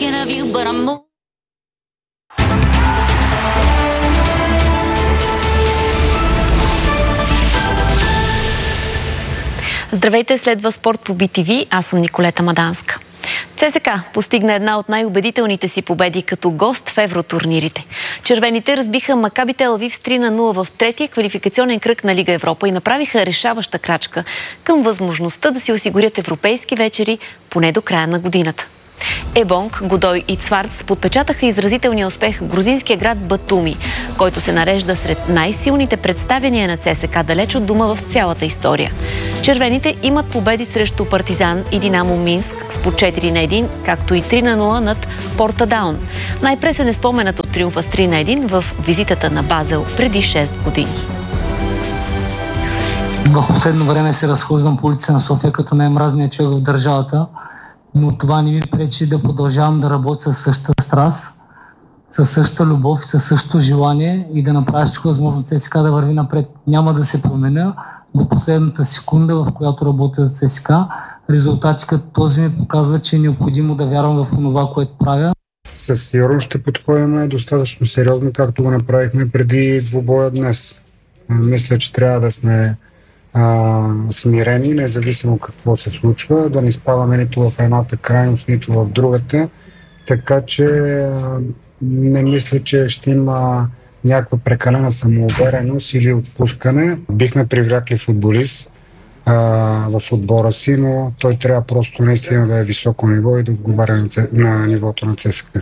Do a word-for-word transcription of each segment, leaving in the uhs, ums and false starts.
thinking of you, but I'm moving. Здравейте, следва спорт по Би Ти Ви. Аз съм Николета Маданска. ЦСКА постигна една от най-убедителните си победи като гост в евротурнирите. Червените разбиха Макаби Тел Авив с три на нула в третия квалификационен кръг на Лига Европа и направиха решаваща крачка към възможността да си осигурят европейски вечери поне до края на годината. Ебонг, Годой и Цварц подпечатаха изразителния успех в грузинския град Батуми, който се нарежда сред най-силните представяния на ЦСКА далеч от дома в цялата история. Червените имат победи срещу Партизан и Динамо Минск с по четири на едно, както и три на нула над Порта Даун. Най-пресен е споменът от триумфа с три на едно в визитата на Базел преди шест години. В последно време се разхождам по улица на София като най-мразният човек в държавата, но това не ми пречи да продължавам да работя със същата страст, със същата любов, със същото желание и да направя всичко възможно ЦСКА да върви напред. Няма да се променя до последната секунда, в която работя за ЦСКА. Резултати като този ми показва, че е необходимо да вярвам в това, което правя. Със сигурност ще подходим достатъчно сериозно, както го направихме преди двубоя днес. Мисля, че трябва да сме а, смирени, независимо какво се случва, да не изпадаме нито в едната крайност, нито в другата. Така че а, не мисля, че ще има някаква прекалена самоувереност или отпускане. Бихме привлякли футболист а, в отбора си, но той трябва просто наистина да е високо ниво и да отговаря на, на нивото на ЦСКА.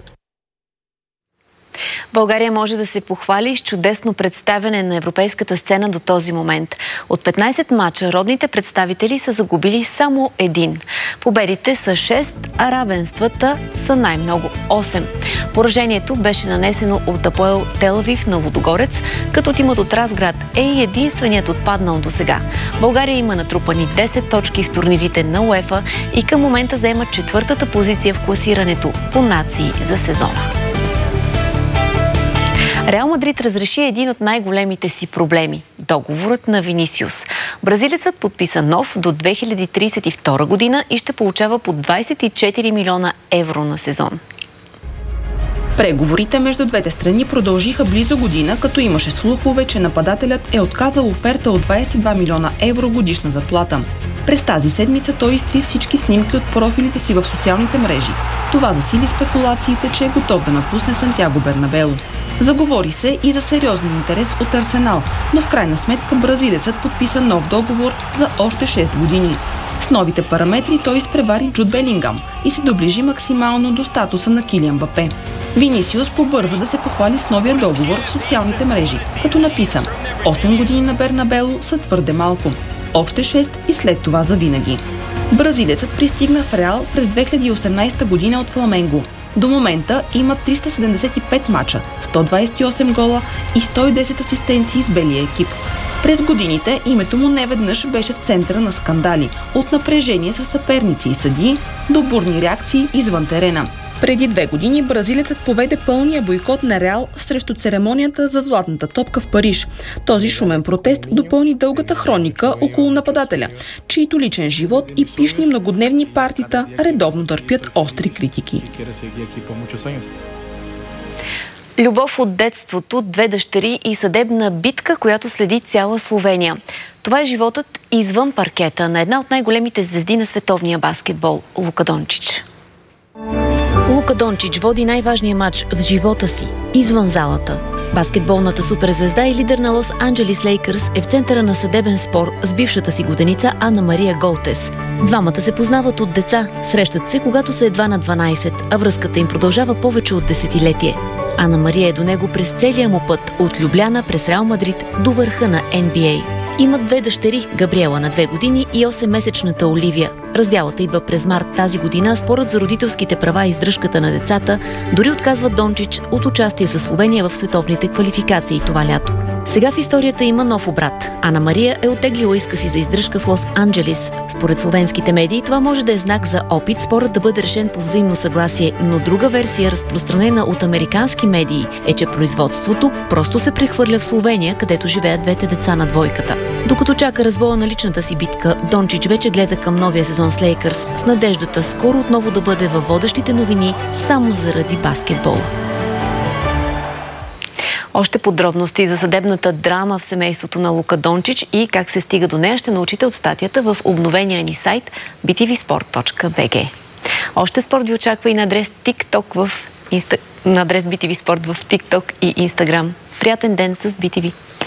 България може да се похвали с чудесно представяне на европейската сцена до този момент. От петнайсет мача родните представители са загубили само един. Победите са шест, а равенствата са най-много осем. Поражението беше нанесено от Апоел Тел Авив на Лудогорец, като тимът от Разград е и единственият отпаднал до сега. България има натрупани десет точки в турнирите на УЕФА и към момента заема четвъртата позиция в класирането по нации за сезона. Реал Мадрид разреши един от най-големите си проблеми – договорът на Винисиус. Бразилецът подписа нов до две хиляди трийсет и втора година и ще получава по двайсет и четири милиона евро на сезон. Преговорите между двете страни продължиха близо година, като имаше слухове, че нападателят е отказал оферта от двайсет и два милиона евро годишна заплата. През тази седмица той изтри всички снимки от профилите си в социалните мрежи. Това засили спекулациите, че е готов да напусне Сантяго Бернабеу. Заговори се и за сериозен интерес от Арсенал, но в крайна сметка бразилецът подписа нов договор за още шест години. С новите параметри той изпревари Джуд Белингам и се доближи максимално до статуса на Килиан Мбапе. Винисиус побърза да се похвали с новия договор в социалните мрежи, като написа: осем години на Бернабеу са твърде малко. Още шест и след това завинаги. Бразилецът пристигна в Реал през две хиляди и осемнайсета година от Фламенго. До момента има триста седемдесет и пет мача, сто двайсет и осем гола и сто и десет асистенции с белия екип. През годините името му неведнъж беше в центъра на скандали, от напрежение с съперници и съдии до бурни реакции извън терена. Преди две години бразилецът поведе пълния бойкот на Реал срещу церемонията за златната топка в Париж. Този шумен протест допълни дългата хроника около нападателя, чието личен живот и пишни многодневни партита редовно търпят остри критики. Любов от детството, две дъщери и съдебна битка, която следи цяла Словения. Това е животът извън паркета на една от най-големите звезди на световния баскетбол – Лука Дончич. Лука Дончич води най-важния матч в живота си, извън залата. Баскетболната суперзвезда и лидер на Лос Анджелис Лейкърс е в центъра на съдебен спор с бившата си годеница Ана Мария Голтес. Двамата се познават от деца, срещат се, когато са едва на дванайсет, а връзката им продължава повече от десетилетие. Ана Мария е до него през целия му път, от Любляна през Реал Мадрид до върха на Ен Би Ей. Имат две дъщери, Габриела на две години и осеммесечната Оливия. Разделата идва през март тази година, спорът за родителските права и издръжката на децата дори отказва Дончич от участие със Словения в световните квалификации това лято. Сега в историята има нов обрат. Ана Мария е оттеглила иска си за издръжка в Лос Анджелис. Според словенските медии това може да е знак за опит спорът да бъде решен по взаимно съгласие, но друга версия, разпространена от американски медии, е, че производството просто се прехвърля в Словения, където живеят двете деца на двойката. Докато чака развоя на личната си битка, Дончич вече гледа към новия сезон с Лейкърс с надеждата скоро отново да бъде във водещите новини само заради баскетбола. Още подробности за съдебната драма в семейството на Лука Дончич и как се стига до нея ще научите от статията в обновения ни сайт би ти ви спорт точка би джи. Още спорт ви очаква и на адрес TikTok в Инста... на адрес би ти ви спорт в TikTok и Instagram. Приятен ден с би ти ви!